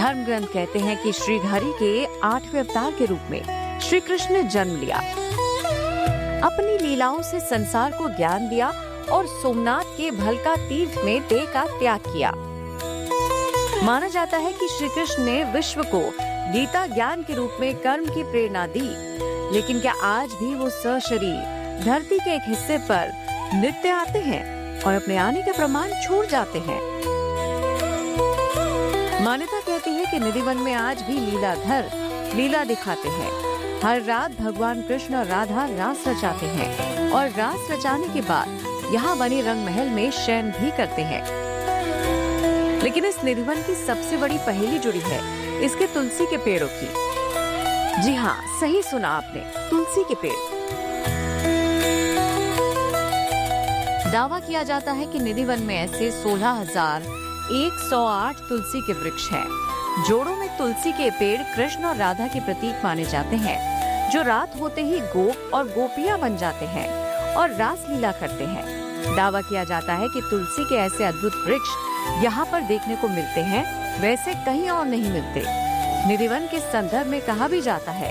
धर्म ग्रंथ कहते हैं कि श्री हरि के 8वें अवतार के रूप में श्री कृष्ण ने जन्म लिया, अपनी लीलाओं से संसार को ज्ञान दिया और सोमनाथ के भलका तीर्थ में देह का त्याग किया। माना जाता है कि श्री कृष्ण ने विश्व को गीता ज्ञान के रूप में कर्म की प्रेरणा दी, लेकिन क्या आज भी वो सशरीर धरती के एक हिस्से पर नित्य आते हैं और अपने आने का प्रमाण छोड़ जाते हैं? मान्यता कहती है कि निधिवन में आज भी लीलाधर लीला दिखाते हैं। हर रात भगवान कृष्ण और राधा रास रचाते हैं और रास रचाने के बाद यहाँ बने रंग महल में शयन भी करते हैं। लेकिन इस निधिवन की सबसे बड़ी पहेली जुड़ी है इसके तुलसी के पेड़ों की। जी हाँ, सही सुना आपने, तुलसी के पेड़। दावा किया जाता है कि निधिवन में ऐसे 16,108 तुलसी के वृक्ष हैं। जोड़ों में तुलसी के पेड़ कृष्ण और राधा के प्रतीक माने जाते हैं, जो रात होते ही गोप और गोपियां बन जाते हैं और रास लीला करते हैं। दावा किया जाता है कि तुलसी के ऐसे अद्भुत वृक्ष यहाँ पर देखने को मिलते हैं, वैसे कहीं और नहीं मिलते। निधिवन के संदर्भ में कहा भी जाता है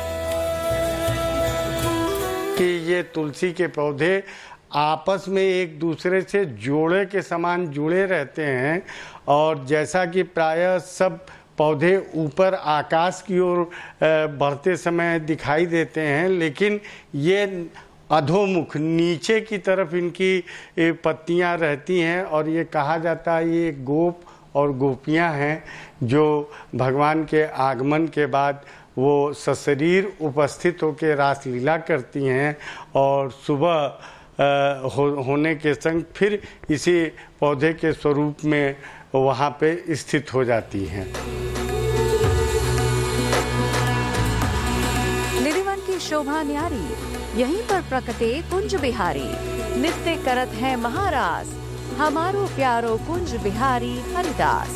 कि ये तुलसी के पौधे आपस में एक दूसरे से जोड़े के समान जुड़े रहते हैं और जैसा कि प्रायः सब पौधे ऊपर आकाश की ओर बढ़ते समय दिखाई देते हैं, लेकिन ये अधोमुख नीचे की तरफ इनकी पत्तियां रहती हैं और ये कहा जाता है ये गोप और गोपियां हैं जो भगवान के आगमन के बाद वो सशरीर उपस्थित होकर रासलीला करती हैं और सुबह होने के संग फिर इसी पौधे के स्वरूप में वहाँ पे स्थित हो जाती हैं। निधिवन की शोभा न्यारी, यहीं पर प्रकटे कुंज बिहारी। नित्य करत है महारास, हमारो प्यारो कुंज बिहारी हरिदास।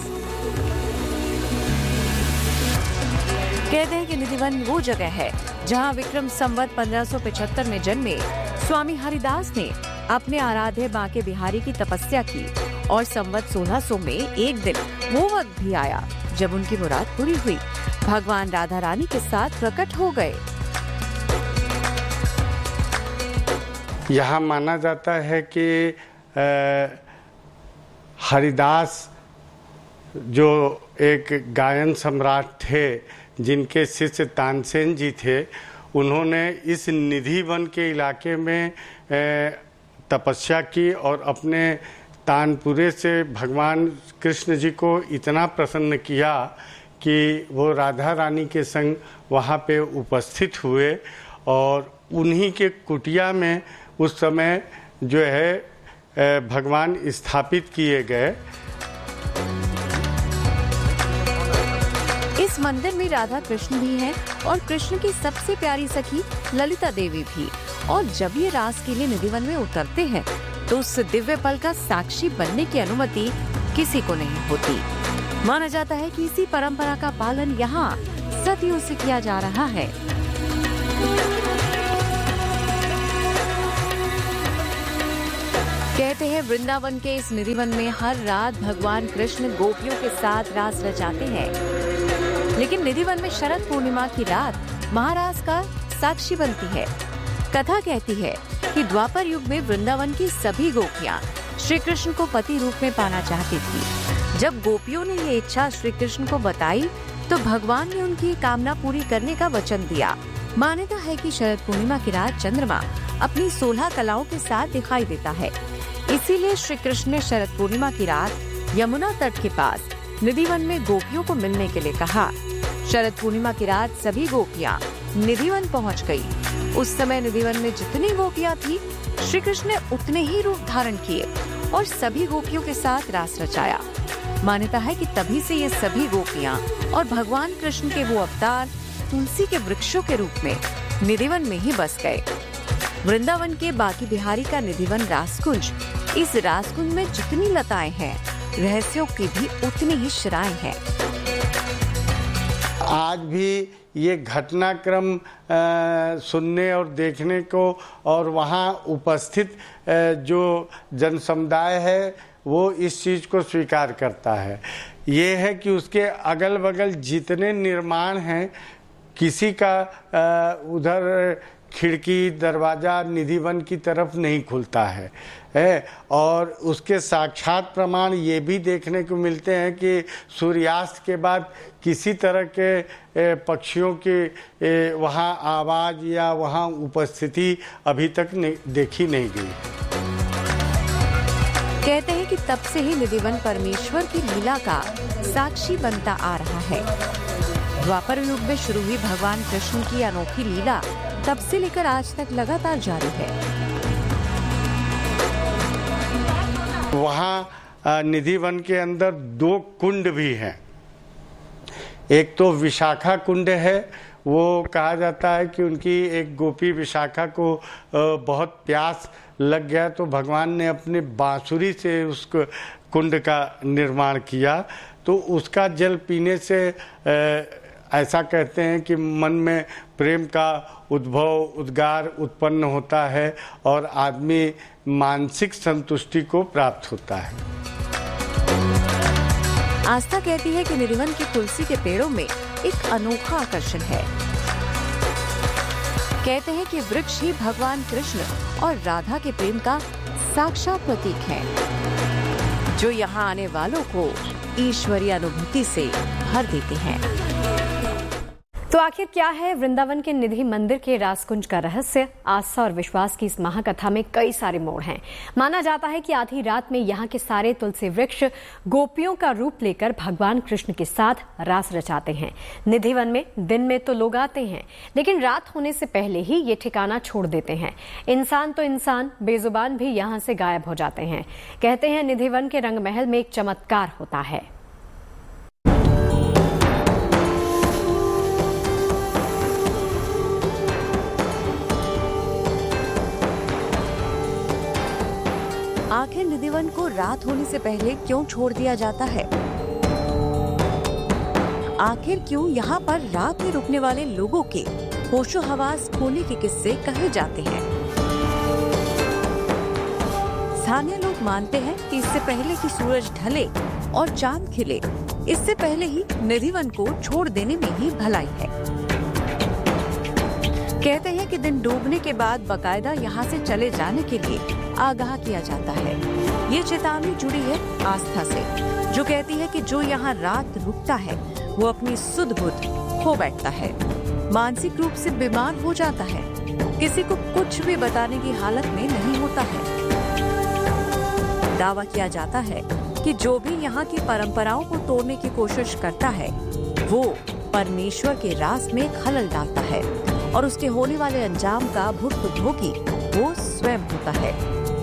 कहते हैं कि निधिवन वो जगह है जहाँ विक्रम संवत 1575 में जन्मे स्वामी हरिदास ने अपने आराध्य बांके बिहारी की तपस्या की और संवत 1600 में एक दिन वो वक्त भी आया जब उनकी मुराद पूरी हुई। भगवान राधा रानी के साथ प्रकट हो गए। यहाँ माना जाता है कि हरिदास जो एक गायन सम्राट थे, जिनके शिष्य तानसेन जी थे, उन्होंने इस निधिवन के इलाके में तपस्या की और अपने तानपुरे से भगवान कृष्ण जी को इतना प्रसन्न किया कि वो राधा रानी के संग वहाँ पे उपस्थित हुए और उन्हीं के कुटिया में उस समय जो है भगवान स्थापित किए गए। इस मंदिर में राधा कृष्ण भी हैं और कृष्ण की सबसे प्यारी सखी ललिता देवी भी। और जब ये रास के लिए निधिवन में उतरते हैं तो उस दिव्य पल का साक्षी बनने की अनुमति किसी को नहीं होती। माना जाता है कि इसी परंपरा का पालन यहाँ सदियों से किया जा रहा है। कहते हैं वृंदावन के इस निधिवन में हर रात भगवान कृष्ण गोपियों के साथ रास रचाते हैं। लेकिन निधिवन में शरद पूर्णिमा की रात महारास का साक्षी बनती है। कथा कहती है कि द्वापर युग में वृंदावन की सभी गोपियां श्री कृष्ण को पति रूप में पाना चाहती थी। जब गोपियों ने ये इच्छा श्री कृष्ण को बताई तो भगवान ने उनकी कामना पूरी करने का वचन दिया। मान्यता है कि शरद पूर्णिमा की रात चंद्रमा अपनी 16 कलाओं के साथ दिखाई देता है। इसीलिए श्री कृष्ण ने शरद पूर्णिमा की रात यमुना तट के पास निधिवन में गोपियों को मिलने के लिए कहा। शरद पूर्णिमा की रात सभी गोपियां निधिवन पहुंच गई। उस समय निधिवन में जितनी गोपियां थी, श्री कृष्ण ने उतने ही रूप धारण किए और सभी गोपियों के साथ रास रचाया। मान्यता है कि तभी से ये सभी गोपियां और भगवान कृष्ण के वो अवतार तुलसी के वृक्षों के रूप में निधिवन में ही बस गए। वृंदावन के बांके बिहारी का निधिवन रासकुंज, इस रासकुंज में जितनी लताएं हैं, रहस्यों की भी उतनी ही शिराएं हैं। आज भी ये घटनाक्रम सुनने और देखने को और वहाँ उपस्थित जो जन समुदाय है वो इस चीज़ को स्वीकार करता है ये है कि उसके अगल बगल जितने निर्माण हैं, किसी का उधर खिड़की दरवाज़ा निधिवन की तरफ नहीं खुलता है। और उसके साक्षात प्रमाण ये भी देखने को मिलते हैं कि सूर्यास्त के बाद किसी तरह के पक्षियों की वहाँ आवाज़ या वहाँ उपस्थिति अभी तक देखी नहीं गई। कहते हैं कि तब से ही निधिवन परमेश्वर की लीला का साक्षी बनता आ रहा है। द्वापर युग में शुरू हुई भगवान कृष्ण की अनोखी लीला तब से लेकर आज तक लगातार जारी है। वहाँ निधिवन के अंदर 2 कुंड भी हैं। एक तो विशाखा कुंड है, वो कहा जाता है कि उनकी एक गोपी विशाखा को बहुत प्यास लग गया तो भगवान ने अपने बांसुरी से उस कुंड का निर्माण किया, तो उसका जल पीने से ऐसा कहते हैं कि मन में प्रेम का उद्गार उत्पन्न होता है और आदमी मानसिक संतुष्टि को प्राप्त होता है। आस्था कहती है कि निधिवन की तुलसी के पेड़ों में एक अनोखा आकर्षण है। कहते हैं कि वृक्ष ही भगवान कृष्ण और राधा के प्रेम का साक्षात प्रतीक है, जो यहाँ आने वालों को ईश्वरीय अनुभूति से भर देते हैं। तो आखिर क्या है वृंदावन के निधि मंदिर के रासकुंज का रहस्य? आस्था और विश्वास की इस महाकथा में कई सारे मोड़ हैं। माना जाता है कि आधी रात में यहाँ के सारे तुलसी वृक्ष गोपियों का रूप लेकर भगवान कृष्ण के साथ रास रचाते हैं। निधिवन में दिन में तो लोग आते हैं, लेकिन रात होने से पहले ही ये ठिकाना छोड़ देते हैं। इंसान तो इंसान, बेजुबान भी यहाँ से गायब हो जाते हैं। कहते हैं निधिवन के रंग महल में एक चमत्कार होता है। आखिर निधिवन को रात होने से पहले क्यों छोड़ दिया जाता है? आखिर क्यों यहाँ पर रात में रुकने वाले लोगों के होशो हवास खोने के किस्से कहे जाते हैं? स्थानीय लोग मानते हैं कि इससे पहले कि सूरज ढले और चांद खिले, इससे पहले ही निधिवन को छोड़ देने में ही भलाई है। कहते हैं कि दिन डूबने के बाद बकायदा यहाँ से चले जाने के लिए आगाह किया जाता है। ये चेतावनी जुड़ी है आस्था से, जो कहती है कि जो यहाँ रात रुकता है वो अपनी सुध बुध खो बैठता है, मानसिक रूप से बीमार हो जाता है, किसी को कुछ भी बताने की हालत में नहीं होता है। दावा किया जाता है कि जो भी यहाँ की परंपराओं को तोड़ने की कोशिश करता है वो परमेश्वर के रास में खलल डालता है और उसके होने वाले अंजाम का भुगतान वो स्वयं होता है।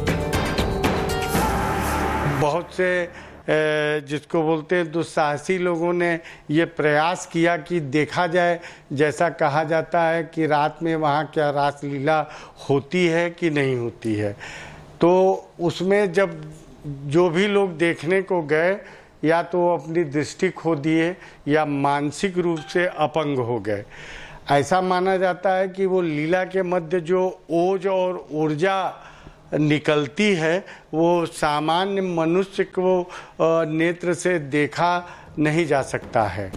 बहुत से जिसको बोलते हैं दुस्साहसी लोगों ने ये प्रयास किया कि देखा जाए, जैसा कहा जाता है कि रात में वहाँ क्या रासलीला होती है कि नहीं होती है। तो उसमें जब जो भी लोग देखने को गए, या तो अपनी दृष्टि खो दिए या मानसिक रूप से अपंग हो गए। ऐसा माना जाता है कि वो लीला के मध्य जो ओज और ऊर्जा निकलती है वो सामान्य मनुष्य को नेत्र से देखा नहीं जा सकता है।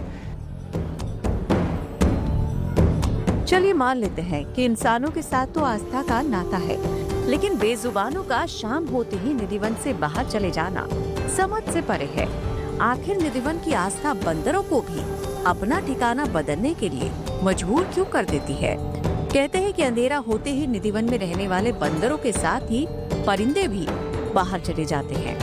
चलिए मान लेते हैं कि इंसानों के साथ तो आस्था का नाता है, लेकिन बेजुबानों का शाम होते ही निधिवन से बाहर चले जाना समझ से परे है। आखिर निधिवन की आस्था बंदरों को भी अपना ठिकाना बदलने के लिए मजबूर क्यों कर देती है? कहते हैं कि अंधेरा होते ही निधिवन में रहने वाले बंदरों के साथ ही परिंदे भी बाहर चले जाते हैं।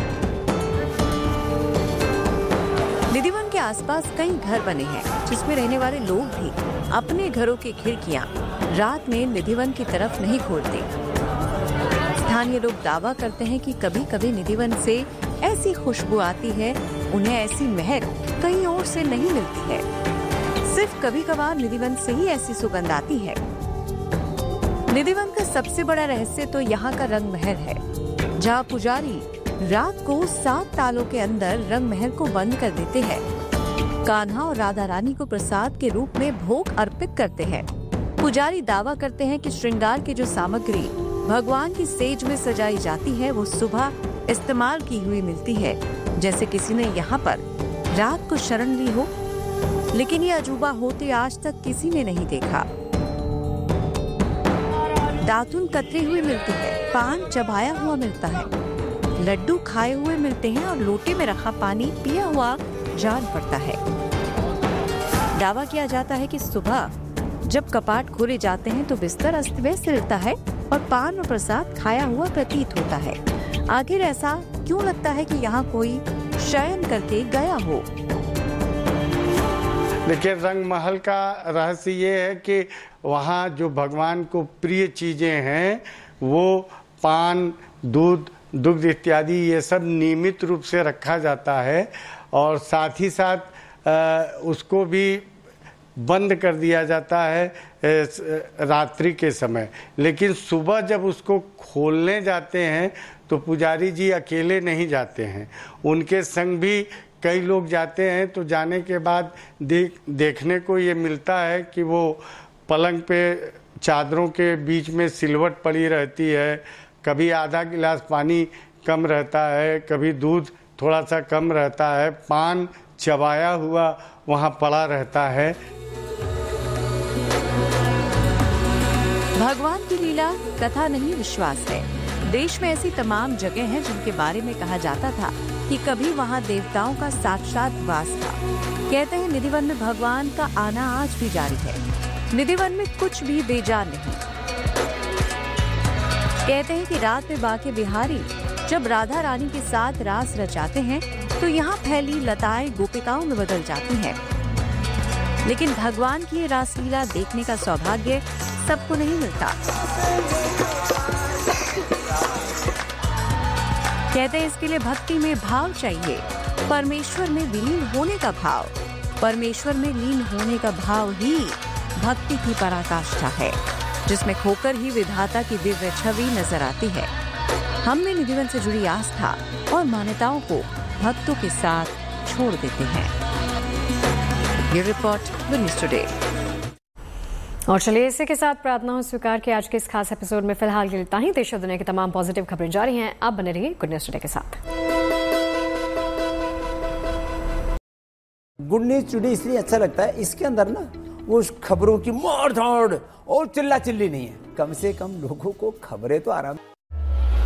निधिवन के आसपास कई घर बने हैं, जिसमें रहने वाले लोग भी अपने घरों की खिड़कियां रात में निधिवन की तरफ नहीं खोलते। स्थानीय लोग दावा करते हैं कि कभी कभी निधिवन से ऐसी खुशबू आती है, उन्हें ऐसी महक कहीं और से नहीं मिलती है। सिर्फ कभी कभार निधिवन से ही ऐसी सुगंध आती है। निधिवन का सबसे बड़ा रहस्य तो यहाँ का रंग महल है, जहाँ पुजारी रात को 7 तालों के अंदर रंग महल को बंद कर देते हैं। कान्हा और राधा रानी को प्रसाद के रूप में भोग अर्पित करते हैं। पुजारी दावा करते हैं कि श्रृंगार की जो सामग्री भगवान की सेज में सजाई जाती है वो सुबह इस्तेमाल की हुई मिलती है। जैसे किसी ने यहाँ पर रात को शरण ली हो, लेकिन ये अजूबा होते आज तक किसी ने नहीं देखा। दातुन कतरी हुई मिलती है, पान चबाया हुआ मिलता है, लड्डू खाए हुए मिलते हैं और लोटे में रखा पानी पिया हुआ जान पड़ता है। दावा किया जाता है कि सुबह जब कपाट खोले जाते हैं तो बिस्तर अस्त व्यस्त रहता है और पान और प्रसाद खाया हुआ प्रतीत होता है। आखिर ऐसा क्यों लगता है कि यहाँ कोई शयन करके गया हो? देखिए, रंग महल का रहस्य ये है कि वहाँ जो भगवान को प्रिय चीजें हैं वो पान, दूध, दुग्ध इत्यादि ये सब नियमित रूप से रखा जाता है और साथ ही साथ उसको भी बंद कर दिया जाता है रात्रि के समय। लेकिन सुबह जब उसको खोलने जाते हैं तो पुजारी जी अकेले नहीं जाते हैं, उनके संग भी कई लोग जाते हैं। तो जाने के बाद देखने को ये मिलता है कि वो पलंग पे चादरों के बीच में सिलवट पड़ी रहती है, कभी आधा गिलास पानी कम रहता है, कभी दूध थोड़ा सा कम रहता है, पान चबाया हुआ वहाँ पड़ा रहता है। भगवान की लीला कथा नहीं, विश्वास है। देश में ऐसी तमाम जगह हैं जिनके बारे में कहा जाता था कि कभी वहाँ देवताओं का साक्षात वास था। कहते हैं निधिवन में भगवान का आना आज भी जारी है। निधिवन में कुछ भी बेजान नहीं। कहते हैं कि रात में बाके बिहारी जब राधा रानी के साथ रास रचाते हैं तो यहाँ फैली लताएं गोपिकाओं में बदल जाती हैं। लेकिन भगवान की ये रासलीला देखने का सौभाग्य सबको नहीं मिलता। कहते हैं इसके लिए भक्ति में भाव चाहिए, परमेश्वर में विलीन होने का भाव। परमेश्वर में लीन होने का भाव ही भक्ति की पराकाष्ठा है, जिसमें खोकर ही विधाता की दिव्य छवि नजर आती है। हम में निधिवन से जुड़ी आस्था और मान्यताओं को भक्तों के साथ छोड़ देते हैं। ये रिपोर्ट द न्यूज़ टुडे। और चलिए इसी के साथ प्रार्थनाओं स्वीकार के आज के इस खास एपिसोड में फिलहाल के लिए इतना ही। देश और दुनिया की तमाम पॉजिटिव खबरें जारी हैं। आप बने रहिए गुड न्यूज़ टुडे के साथ। गुड न्यूज़ टुडे इसलिए अच्छा लगता है, इसके अंदर ना वो खबरों की मार धाड़ और चिल्ला चिल्ली नहीं है। कम से कम लोगों को खबरें तो आराम